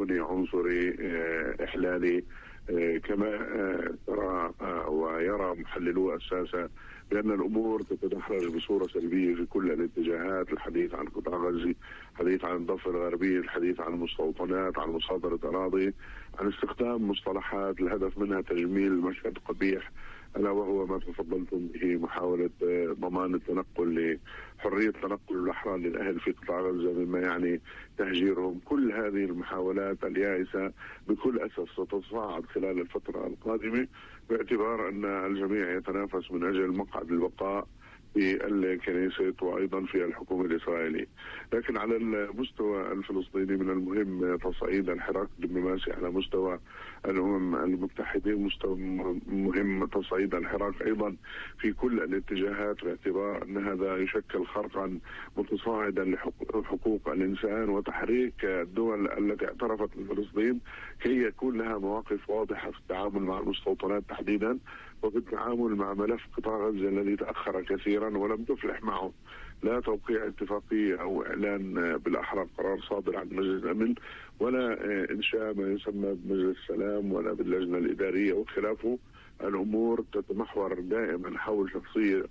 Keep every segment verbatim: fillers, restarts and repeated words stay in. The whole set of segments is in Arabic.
صهيوني عنصري إحلالي، كما ترى ويرى محللو الساسة بأن الأمور تتدحرج بصورة سلبية في كل الاتجاهات. الحديث عن قطاع غزة، الحديث عن الضفة الغربية، الحديث عن المستوطنات، عن مصادرة أراضي، عن استخدام مصطلحات الهدف منها تجميل مشهد قبيح، ألا وهو ما تفضلتم به، محاولة ضمان التنقل لحرية تنقل الأحرار للأهل في قطاع غزة مما يعني تهجيرهم. كل هذه المحاولات اليائسة بكل أسف ستصاعد خلال الفترة القادمة، باعتبار أن الجميع يتنافس من أجل مقعد البقاء في الكنيسة وأيضا في الحكومة الإسرائيلية. لكن على المستوى الفلسطيني من المهم تصعيد الحراك الدبلوماسي على مستوى الأمم المتحدة، مستوى مهم تصعيد الحراك أيضا في كل الاتجاهات، باعتبار أن هذا يشكل خرقا متصاعدا لحقوق الإنسان وتحريك الدول التي اعترفت بفلسطين كي يكون لها مواقف واضحة في التعامل مع المستوطنات تحديدا، وفي التعامل مع ملف قطاع غزة الذي تأخر كثيرا ولم تفلح معه لا توقيع اتفاقية أو إعلان بالأحرى قرار صادر عن مجلس الأمن، ولا إنشاء ما يسمى بمجلس السلام ولا باللجنة الإدارية وخلافه. الأمور تتمحور دائما حول شخصية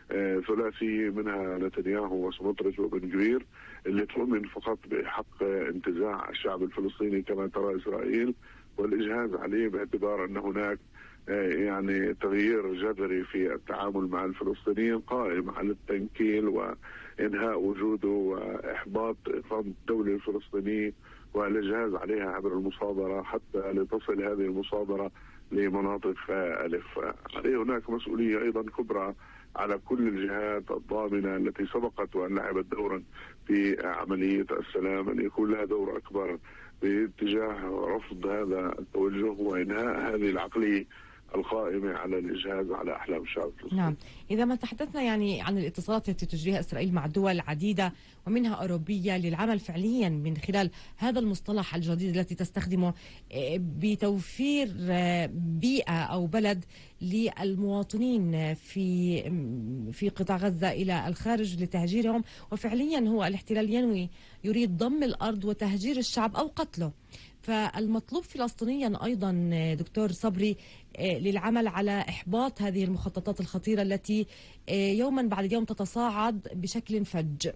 ثلاثية منها نتنياهو وسموتريتش وبن جفير، اللي تؤمن فقط بحق انتزاع الشعب الفلسطيني كما ترى إسرائيل والإجهاز عليه، باعتبار أن هناك يعني تغيير جذري في التعامل مع الفلسطينيين قائم على التنكيل وإنهاء وجوده وإحباط إقامة الدولة الفلسطينية والإجهاز عليها عبر المصادرة حتى لتصل هذه المصادرة لمناطق ألف. عليه هناك مسؤولية أيضا كبرى على كل الجهات الضامنة التي سبقت وأن لعبت دورا في عملية السلام أن يكون لها دور أكبر باتجاه رفض هذا التوجه وإنهاء هذه العقلية القائمة على الإجهاز على أحلام الشعب الفلسطيني. نعم، إذا ما تحدثنا يعني عن الاتصالات التي تجريها إسرائيل مع دول عديدة ومنها أوروبية للعمل فعليا من خلال هذا المصطلح الجديد التي تستخدمه بتوفير بيئة أو بلد للمواطنين في في قطاع غزة إلى الخارج لتهجيرهم، وفعليا هو الاحتلال ينوي يريد ضم الأرض وتهجير الشعب أو قتله. فالمطلوب فلسطينيا أيضا دكتور صبري للعمل على إحباط هذه المخططات الخطيرة التي يوما بعد يوم تتصاعد بشكل فج.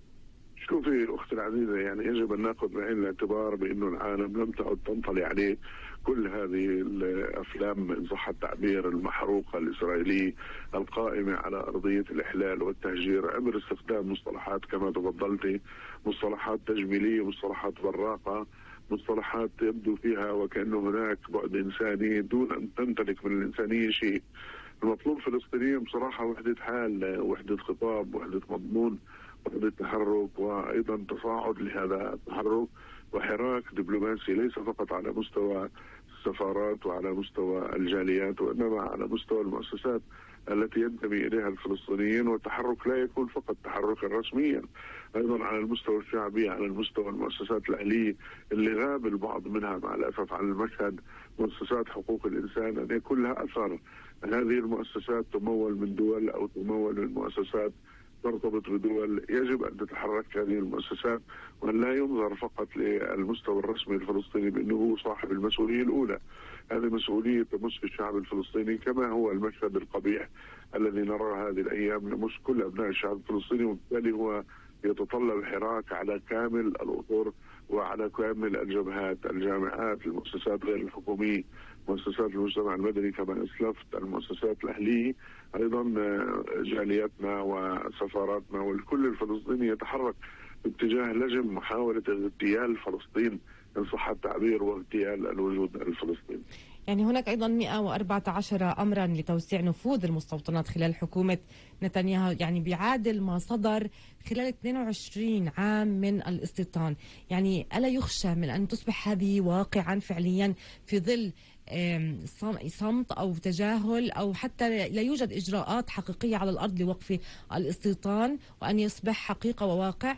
شوفي أختي العزيزة، يعني يجب أن نأخذ بعين الاعتبار بأنه العالم لم تعد تنطلي عليه كل هذه الأفلام إن صح التعبير المحروقة الإسرائيلية القائمة على أرضية الإحلال والتهجير عبر استخدام مصطلحات كما تفضلتي، مصطلحات تجميلية، مصطلحات براقة، مصطلحات يبدو فيها وكأنه هناك بعد إنساني دون أن تمتلك من الإنسانية شيء. المطلوب فلسطينيا بصراحة وحدة حال، وحدة خطاب، وحدة مضمون، وحدة تحرك، وأيضا تصاعد لهذا التحرك وحراك دبلوماسي ليس فقط على مستوى السفارات وعلى مستوى الجاليات وإنما على مستوى المؤسسات التي ينتمي إليها الفلسطينيين. والتحرك لا يكون فقط تحركا رسميا، أيضا على المستوى الشعبي، على المستوى المؤسسات الأهلية اللي غاب البعض منها مع الأسف عن المشهد، مؤسسات حقوق الإنسان أن يكون لها أثر. هذه المؤسسات تمول من دول أو تمول من مؤسسات ترتبط بدول، يجب أن تتحرك هذه المؤسسات وأن لا ينظر فقط للمستوى الرسمي الفلسطيني بأنه هو صاحب المسؤولية الأولى. هذه مسؤولية تمس الشعب الفلسطيني كما هو المشهد القبيح الذي نراه هذه الأيام يمس كل أبناء الشعب الفلسطيني، وبالتالي هو يتطلب حراك على كامل الأطر وعلى كامل الجبهات، الجامعات، المؤسسات غير الحكومية، مؤسسات المجتمع المدني كما أسلفت، المؤسسات الأهلية، أيضا جالياتنا وسفاراتنا، والكل الفلسطيني يتحرك باتجاه لجم محاولة اغتيال فلسطين إن صح التعبير واغتيال الوجود الفلسطيني. يعني هناك أيضا مئة وأربعة عشر أمرا لتوسيع نفوذ المستوطنات خلال حكومة نتنياهو، يعني بيعادل ما صدر خلال اثنين وعشرين عام من الاستيطان. يعني ألا يخشى من أن تصبح هذه واقعا فعليا في ظل صمت أو تجاهل أو حتى لا يوجد إجراءات حقيقية على الأرض لوقف الاستيطان، وأن يصبح حقيقة وواقع؟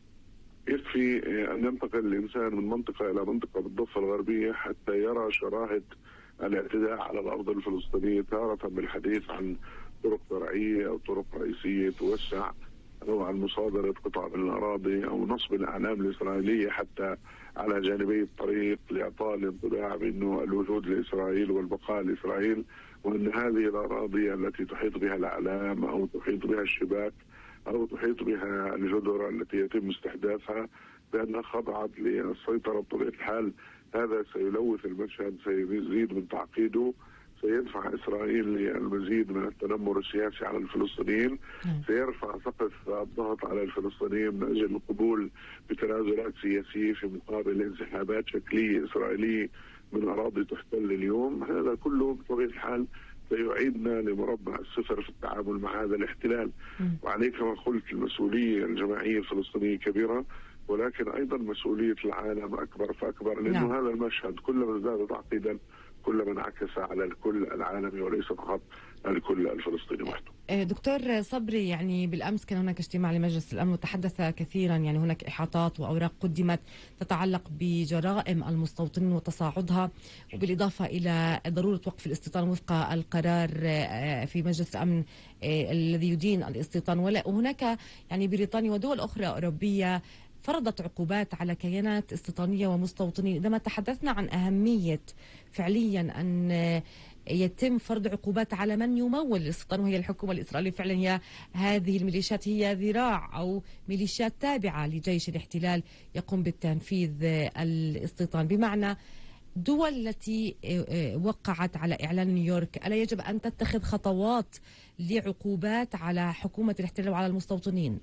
يكفي أن ينتقل الإنسان من منطقة إلى منطقة بالضفة الغربية حتى يرى شراهة الاعتداء على الأرض الفلسطينية، تارة بالحديث عن طرق فرعية أو طرق رئيسية توسع أو عن مصادرة قطع من الأراضي أو نصب الأعلام الإسرائيلية حتى على جانبي الطريق لإعطاء الانطباع بأنه الوجود لإسرائيل والبقاء لإسرائيل، وأن هذه الأراضي التي تحيط بها الأعلام أو تحيط بها الشباك أو تحيط بها الجدر التي يتم استحداثها بأنها خضعت للسيطرة بطبيعة الحال. هذا سيلوث المشهد، سيزيد من تعقيده، سيدفع إسرائيل للمزيد من التنمر السياسي على الفلسطينيين، سيرفع سقف الضغط على الفلسطينيين من أجل القبول بتنازلات سياسية في مقابل انسحابات شكلية إسرائيلية من أراضي تحتل اليوم. هذا كله بطبيعة الحال سيعيدنا لمربع الصفر في التعامل مع هذا الاحتلال. وعليه كما قلت المسؤولية الجماعية الفلسطينية كبيرة، ولكن أيضا مسؤولية العالم أكبر فأكبر، لأنه نعم. هذا المشهد كلما ازداد تعقيدا كلما انعكس على الكل العالمي وليس فقط الكل الفلسطيني وحده. دكتور صبري، يعني بالأمس كان هناك اجتماع لمجلس الأمن وتحدث كثيرا، يعني هناك إحاطات وأوراق قدمت تتعلق بجرائم المستوطنين وتصاعدها، وبالإضافة إلى ضرورة وقف الاستيطان وفق القرار في مجلس الأمن الذي يدين الاستيطان. وهناك يعني بريطانيا ودول أخرى أوروبية فرضت عقوبات على كيانات استيطانية ومستوطنين. عندما تحدثنا عن أهمية فعليا أن يتم فرض عقوبات على من يمول الاستيطان وهي الحكومة الإسرائيلية، فعلا هي هذه الميليشيات هي ذراع أو ميليشيات تابعة لجيش الاحتلال يقوم بالتنفيذ الاستيطان، بمعنى دول التي وقعت على إعلان نيويورك ألا يجب أن تتخذ خطوات لعقوبات على حكومة الاحتلال وعلى المستوطنين؟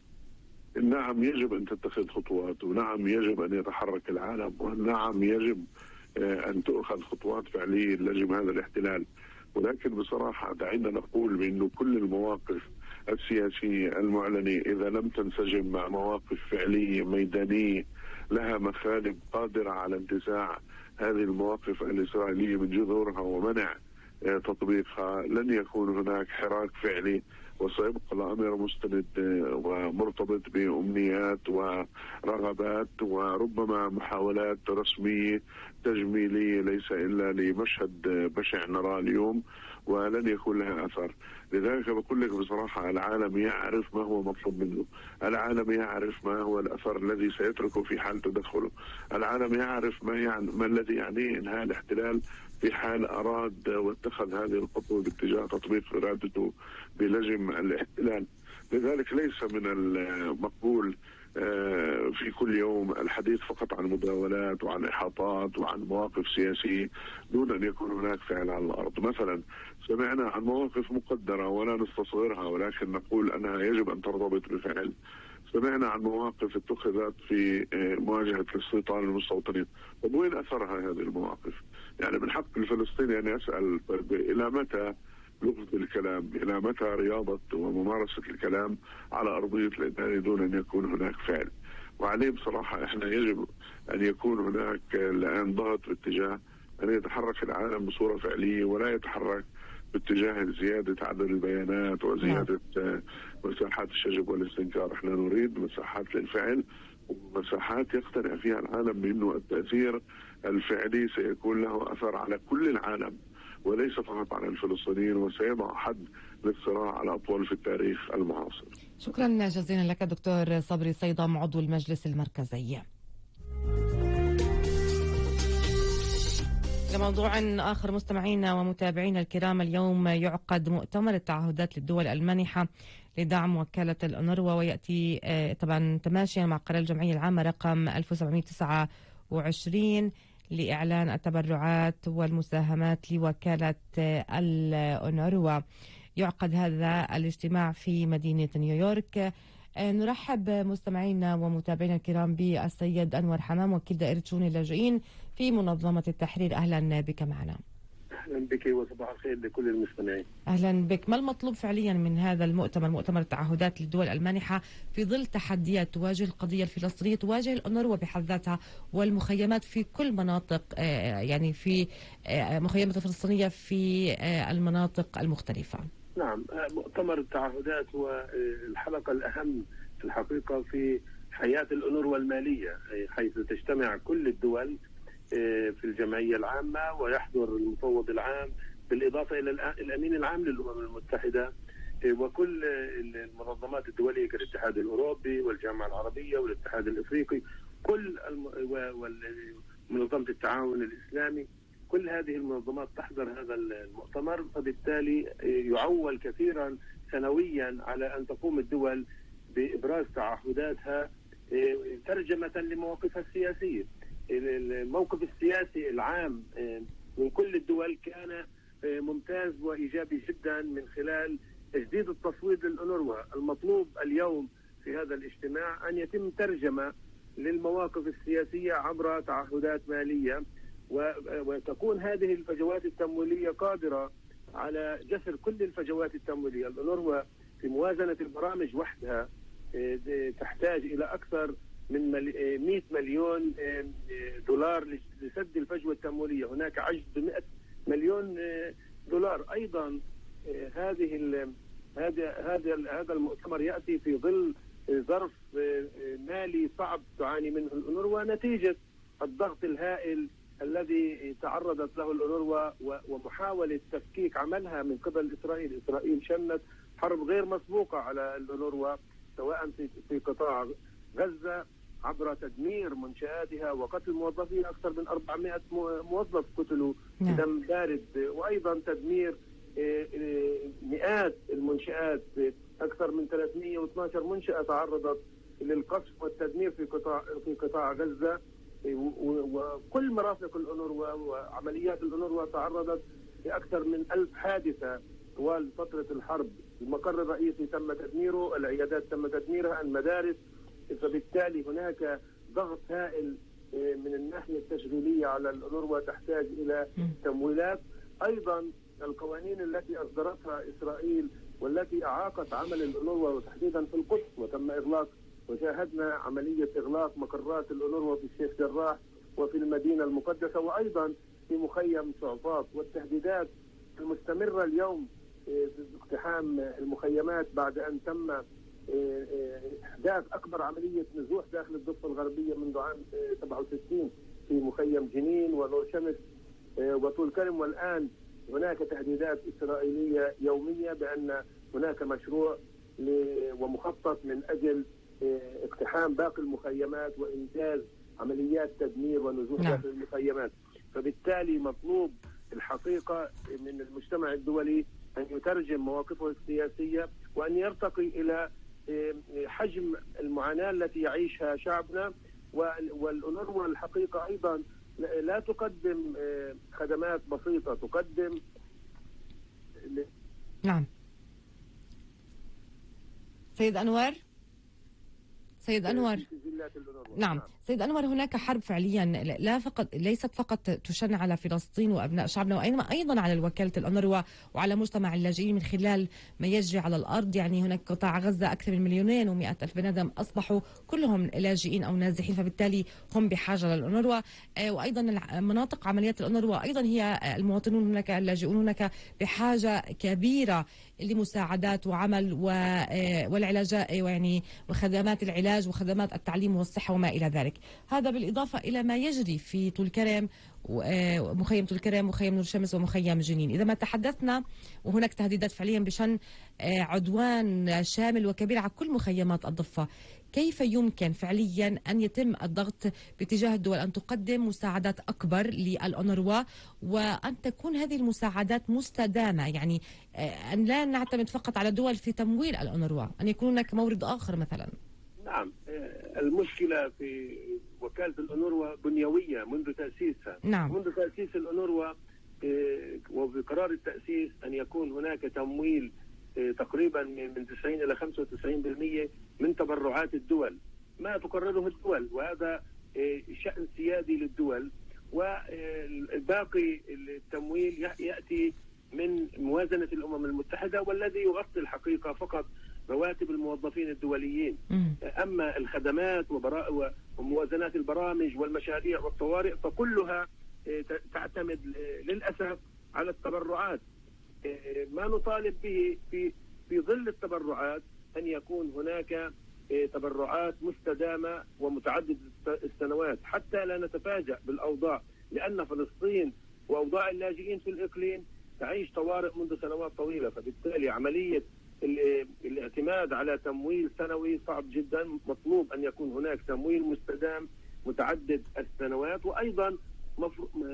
نعم يجب أن تتخذ خطوات، ونعم يجب أن يتحرك العالم، ونعم يجب أن تؤخذ خطوات فعلية لجم هذا الاحتلال. ولكن بصراحة دعينا نقول بأنه كل المواقف السياسية المعلنة إذا لم تنسجم مع مواقف فعلية ميدانية لها مخالب قادرة على انتزاع هذه المواقف الإسرائيلية من جذورها ومنع تطبيقها، لن يكون هناك حراك فعلي، وسيبقى الأمر مستند ومرتبط بأمنيات ورغبات وربما محاولات رسمية تجميلية ليس إلا لمشهد بشع نراه اليوم، ولن يكون لها أثر. لذلك بقول لك بصراحة العالم يعرف ما هو مطلوب منه، العالم يعرف ما هو الأثر الذي سيتركه في حال تدخله، العالم يعرف ما, يعني ما الذي يعنيه إنهاء الاحتلال في حال أراد واتخذ هذه الخطوة باتجاه تطبيق إرادته بلجم الاحتلال. لذلك ليس من المقبول في كل يوم الحديث فقط عن مداولات وعن إحاطات وعن مواقف سياسية دون أن يكون هناك فعل على الأرض. مثلا سمعنا عن مواقف مقدرة ولا نستصغرها، ولكن نقول أنها يجب أن ترتبط بفعل. سمعنا عن مواقف اتخذت في مواجهة الاستيطان المستوطنين، طب وين أثرها هذه المواقف؟ يعني من حق الفلسطيني أن يسأل إلى متى لغة الكلام، إلى متى رياضة وممارسة الكلام على أرضية الإدارة دون أن يكون هناك فعل؟ وعليه بصراحة إحنا يجب أن يكون هناك الآن ضغط باتجاه أن يتحرك العالم بصورة فعلية، ولا يتحرك باتجاه زيادة عدد البيانات وزيادة مساحات الشجب والاستنكار. احنا نريد مساحات للفعل ومساحات يقتنع فيها العالم بأنه التأثير الفعلي سيكون له أثر على كل العالم وليس فقط على الفلسطينيين، وسيضع حد للصراع على أطول في التاريخ المعاصر. شكرا جزيلا لك دكتور صبري صيدام عضو المجلس المركزي. لموضوع آخر مستمعينا ومتابعينا الكرام، اليوم يعقد مؤتمر التعهدات للدول المانحة لدعم وكالة الأونروا، ويأتي طبعا تماشيا مع قرار الجمعية العامة رقم ألف وسبعمائة وتسعة وعشرين لإعلان التبرعات والمساهمات لوكالة الأونروا. يعقد هذا الاجتماع في مدينة نيويورك. نرحب مستمعينا ومتابعينا الكرام بالسيد أنور حمام، وكيل دائرة شؤون اللاجئين في منظمة التحرير. أهلا بك معنا. أهلا بك وصباح الخير لكل المستمعين. أهلا بك. ما المطلوب فعليا من هذا المؤتمر، مؤتمر التعهدات للدول المانحة، في ظل تحديات تواجه القضية الفلسطينية، تواجه الأونروا بحد ذاتها والمخيمات في كل مناطق، يعني في مخيمات الفلسطينية في المناطق المختلفة؟ نعم، مؤتمر التعهدات هو الحلقة الأهم في الحقيقة في حياة الأونروا المالية، حيث تجتمع كل الدول في الجمعية العامة ويحضر المفوض العام بالإضافة إلى الأمين العام للأمم المتحدة وكل المنظمات الدولية كالاتحاد الأوروبي والجامعة العربية والاتحاد الإفريقي، كل منظمة التعاون الإسلامي، كل هذه المنظمات تحضر هذا المؤتمر. فبالتالي يعول كثيرا سنويا على أن تقوم الدول بإبراز تعهداتها ترجمة لمواقفها السياسية. الموقف السياسي العام من كل الدول كان ممتاز وإيجابي جدا من خلال تجديد التصويت للأونروا. المطلوب اليوم في هذا الاجتماع أن يتم ترجمة للمواقف السياسية عبر تعهدات مالية، وتكون هذه الفجوات التمويلية قادرة على جسر كل الفجوات التمويلية. الأونروا في موازنة البرامج وحدها تحتاج إلى أكثر من مئة مليون دولار لسد الفجوة التمويلية. هناك عجز بمئة مليون دولار. أيضا هذه هذا هذا هذا المؤتمر يأتي في ظل ظرف مالي صعب تعاني منه الأونروا نتيجة الضغط الهائل الذي تعرضت له الأونروا ومحاولة تفكيك عملها من قبل إسرائيل. إسرائيل شنت حرب غير مسبوقة على الأونروا سواء في في قطاع غزة عبر تدمير منشآتها وقتل موظفين. أكثر من أربعمائة موظف قتلوا بدم بارد، وأيضا تدمير مئات المنشآت. أكثر من ثلاثمائة واثني عشر منشأة تعرضت للقصف والتدمير في قطاع في قطاع غزة، وكل مرافق الأونروا وعمليات الأونروا تعرضت لأكثر من ألف حادثة طوال فترة الحرب. المقر الرئيسي تم تدميره، العيادات تم تدميرها، المدارس. فبالتالي هناك ضغط هائل من الناحية التشغيلية على الأونروا تحتاج إلى تمويلات. أيضا القوانين التي أصدرتها إسرائيل والتي أعاقت عمل الأونروا وتحديدا في القدس، وتم إغلاق وشاهدنا عملية إغلاق مقرات الأونروا في الشيخ جراح وفي المدينة المقدسة وأيضا في مخيم شعفاط. والتهديدات المستمرة اليوم باقتحام المخيمات بعد أن تم إحداث أكبر عملية نزوح داخل الضفة الغربية منذ عام سبعة وستين في مخيم جنين ونور شمس وطول كرم. والآن هناك تهديدات إسرائيلية يومية بأن هناك مشروع ومخطط من أجل اقتحام باقي المخيمات وإنجاز عمليات تدمير ونزوح نعم. داخل المخيمات. فبالتالي مطلوب الحقيقة من المجتمع الدولي أن يترجم مواقفه السياسية وأن يرتقي إلى حجم المعاناة التي يعيشها شعبنا. والأونروا الحقيقة أيضا لا تقدم خدمات بسيطة، تقدم نعم. سيد أنور سيد أنور نعم سيد أنور، هناك حرب فعليا لا فقط ليست فقط تشن على فلسطين وأبناء شعبنا، وإنما أيضا على وكالة الأونروا وعلى مجتمع اللاجئين من خلال ما يجري على الأرض. يعني هناك قطاع غزة أكثر من مليونين ومئة ألف بني آدم أصبحوا كلهم لاجئين أو نازحين، فبالتالي هم بحاجة للأونروا. وأيضا مناطق عمليات الأونروا أيضا هي المواطنون هناك اللاجئون هناك بحاجة كبيرة لمساعدات وعمل والعلاجات يعني وخدمات العلاج وخدمات التعليم والصحة وما إلى ذلك. هذا بالإضافة إلى ما يجري في طول كرم ومخيم طول كرم ومخيم نور شمس ومخيم جنين. إذا ما تحدثنا وهناك تهديدات فعليا بشن عدوان شامل وكبير على كل مخيمات الضفة، كيف يمكن فعليا أن يتم الضغط باتجاه الدول أن تقدم مساعدات أكبر للأونروا وأن تكون هذه المساعدات مستدامة؟ يعني أن لا نعتمد فقط على الدول في تمويل الأونروا، أن يكون هناك مورد آخر مثلا. نعم، المشكلة في وكالة الأونروا بنيوية منذ تأسيسها. نعم. منذ تأسيس الأونروا وبقرار التأسيس أن يكون هناك تمويل تقريبا من تسعين إلى خمسة وتسعين بالمئة من تبرعات الدول، ما تقرره الدول، وهذا شأن سيادي للدول. والباقي التمويل يأتي من موازنة الأمم المتحدة والذي يغطي الحقيقة فقط رواتب الموظفين الدوليين. أما الخدمات وموازنات البرامج والمشاريع والطوارئ فكلها تعتمد للأسف على التبرعات. ما نطالب به في في ظل التبرعات أن يكون هناك تبرعات مستدامة ومتعددة السنوات حتى لا نتفاجأ بالأوضاع، لأن فلسطين وأوضاع اللاجئين في الإقليم تعيش طوارئ منذ سنوات طويلة. فبالتالي عملية الاعتماد على تمويل سنوي صعب جدا، مطلوب أن يكون هناك تمويل مستدام متعدد السنوات، وأيضا